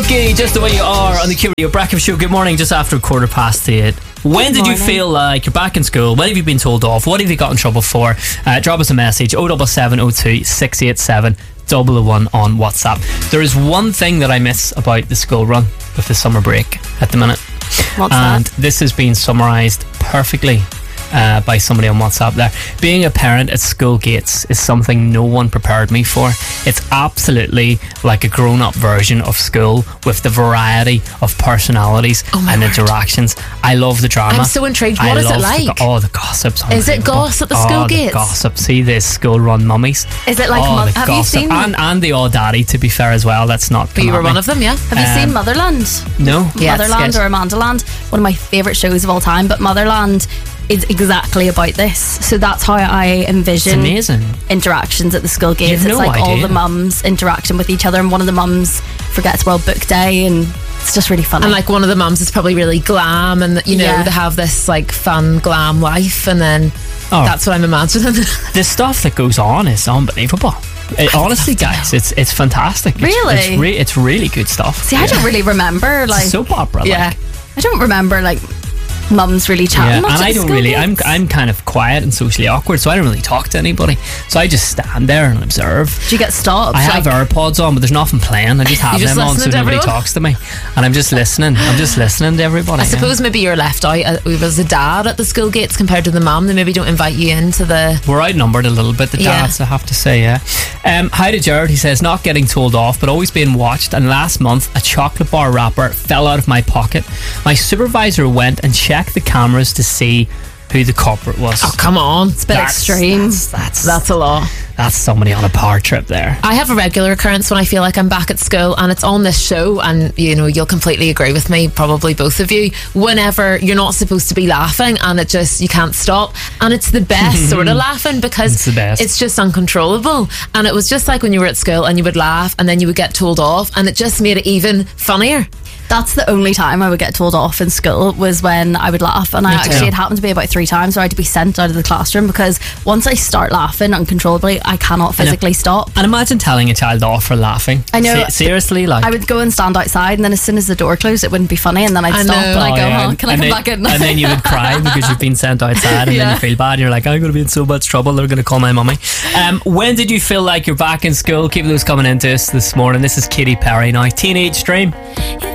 Silky, just the way you are on the Q-Radio Breakfast Show. Good morning, just after 8:15. When did you feel like you're back in school? When have you been told off? What have you got in trouble for? Drop us a message, 07702 687 001 on WhatsApp. There is one thing that I miss about the school run with the summer break at the minute. What's and that? this has been summarised perfectly by somebody on WhatsApp there. Being a parent at school gates is something no one prepared me for. It's absolutely like a grown-up version of school with the variety of personalities and interactions. I love the drama. I'm so intrigued. What is it like? The gossip's Is it goss at the school gates? The gossip. See the school-run mummies. Is it like the have you gossip. seen and the odd daddy, to be fair as well. That's not. But you were one of them, yeah? Have you seen Motherland? No. Yeah, Motherland or Amandaland, one of my favourite shows of all time. But Motherland is exactly about this. So that's how I envision It's amazing. interactions at the school gates. You've It's no like all idea. the mums interacting with each other, and one of the mums forgets World Book Day, and it's just really funny. And like one of the mums is probably really glam, and you know Yeah. they have this like fun glam life, and then Oh. that's what I'm imagining. The stuff that goes on is unbelievable. Honestly, guys, it's fantastic. Really? It's really good stuff. See, I don't really remember It's like a soap opera. Yeah. I don't remember like mums really chatting much and at I the don't school really. gates. I'm kind of quiet and socially awkward, so I don't really talk to anybody. So I just stand there and observe. Do you get stopped? I have AirPods on, but there's nothing playing. I just have just them on, so listening to nobody everyone? talks to me, and I'm just listening. I'm just listening to everybody. I suppose maybe you're left out as a dad at the school gates compared to the mum. They maybe don't invite you into the. We're outnumbered a little bit, the Yeah. dads, I have to say, yeah. Hi to Jared. He says, not getting told off, but always being watched. And last month, a chocolate bar wrapper fell out of my pocket. My supervisor went and checked the cameras to see who the culprit was. Oh, come on. It's a bit extreme. That's a lot. That's somebody on a power trip there. I have a regular occurrence when I feel like I'm back at school, and it's on this show, and you know you'll completely agree with me, probably both of you, whenever you're not supposed to be laughing and it just you can't stop, and it's the best sort of laughing because It's the best. it's just uncontrollable. And it was just like when you were at school and you would laugh and then you would get told off, and it just made it even funnier. That's the only time I would get told off in school, was when I would laugh. And it happened to me about 3 times where I had to be sent out of the classroom, because once I start laughing uncontrollably, I cannot physically stop. And imagine telling a child off for laughing. I know. Seriously, like. I would go and stand outside, and then as soon as the door closed, it wouldn't be funny, and then I'd I stop know. and I'd go, yeah, can I come back in? And then you would cry because you've been sent outside, and then Yeah. you feel bad. You're like, I'm going to be in so much trouble. They're going to call my mummy. When did you feel like you're back in school? Keep those coming into us this morning. This is Katy Perry now. Teenage Dream.